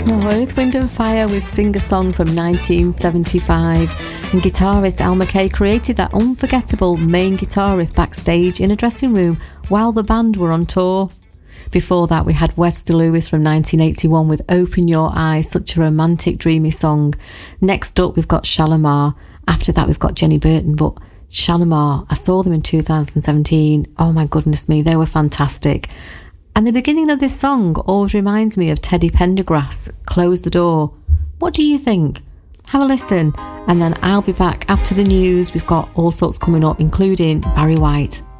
Oh, Earth, Wind and Fire with Sing a Song from 1975. And guitarist Al McKay created that unforgettable main guitar riff backstage in a dressing room while the band were on tour. Before that, we had Webster Lewis from 1981 with Open Your Eyes, such a romantic, dreamy song. Next up, we've got Shalimar. After that, we've got Jenny Burton, but Shalimar, I saw them in 2017. Oh my goodness me, they were fantastic. And the beginning of this song always reminds me of Teddy Pendergrass, Close the Door. What do you think? Have a listen, and then I'll be back after the news. We've got all sorts coming up, including Barry White.